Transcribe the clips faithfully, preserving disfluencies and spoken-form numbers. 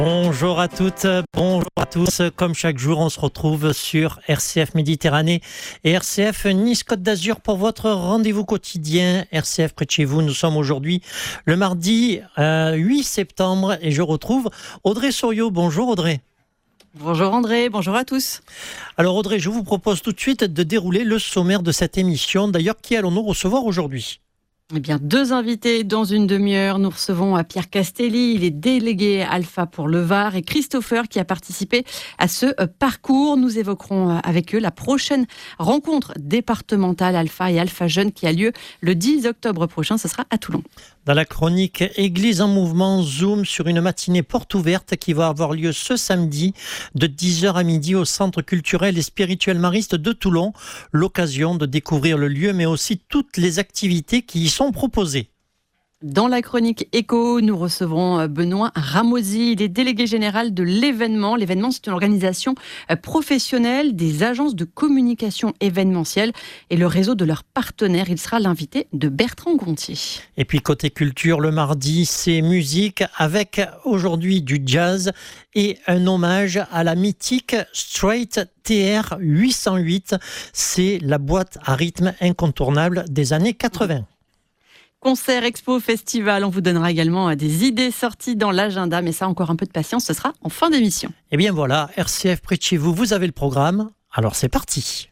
Bonjour à toutes, bonjour à tous. Comme chaque jour, on se retrouve sur R C F Méditerranée et R C F Nice-Côte d'Azur pour votre rendez-vous quotidien. R C F près de chez vous. Nous sommes aujourd'hui le mardi euh, huit septembre et je retrouve Audrey Souriau. Bonjour Audrey. Bonjour André, bonjour à tous. Alors Audrey, je vous propose tout de suite de dérouler le sommaire de cette émission. D'ailleurs, qui allons-nous recevoir aujourd'hui ? Eh bien, deux invités dans une demi-heure. Nous recevons Pierre Castelli, il est délégué Alpha pour le Var, et Christopher qui a participé à ce parcours. Nous évoquerons avec eux la prochaine rencontre départementale Alpha et Alpha Jeunes qui a lieu le dix octobre prochain. Ce sera à Toulon. Dans la chronique Église en mouvement, zoom sur une matinée porte ouverte qui va avoir lieu ce samedi de dix heures à midi au Centre culturel et spirituel mariste de Toulon. L'occasion de découvrir le lieu mais aussi toutes les activités qui y sont proposées. Dans la chronique Éco, nous recevrons Benoît Ramosi, il est délégué général de l'événement. L'événement, c'est une organisation professionnelle des agences de communication événementielle et le réseau de leurs partenaires. Il sera l'invité de Bertrand Gontier. Et puis côté culture, le mardi, c'est musique avec aujourd'hui du jazz et un hommage à la mythique Straight T R huit cent huit. C'est la boîte à rythme incontournable des années quatre-vingts. Concert, expo, festival, on vous donnera également des idées sorties dans l'agenda, mais ça, encore un peu de patience, ce sera en fin d'émission. Et bien voilà, R C F près de chez vous, vous avez le programme, alors c'est parti.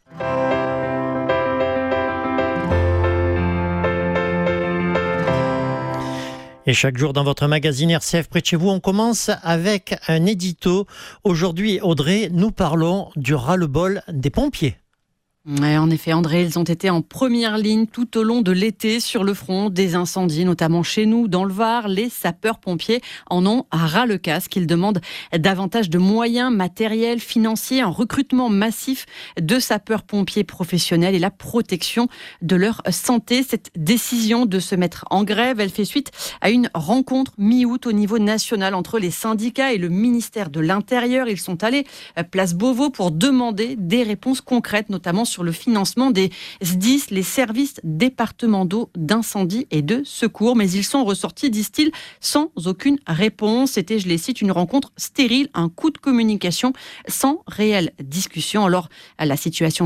Et chaque jour dans votre magazine R C F près de chez vous, on commence avec un édito. Aujourd'hui, Audrey, nous parlons du ras-le-bol des pompiers. Ouais, en effet, André, ils ont été en première ligne tout au long de l'été sur le front des incendies, notamment chez nous, dans le Var. Les sapeurs-pompiers en ont à ras le casque. Ils demandent davantage de moyens matériels, financiers, un recrutement massif de sapeurs-pompiers professionnels et la protection de leur santé. Cette décision de se mettre en grève, elle fait suite à une rencontre mi-août au niveau national entre les syndicats et le ministère de l'Intérieur. Ils sont allés place Beauvau pour demander des réponses concrètes, notamment sur le financement des S D I S, les services départementaux d'incendie et de secours. Mais ils sont ressortis, disent-ils, sans aucune réponse. C'était, je les cite, une rencontre stérile, un coup de communication sans réelle discussion. Alors, la situation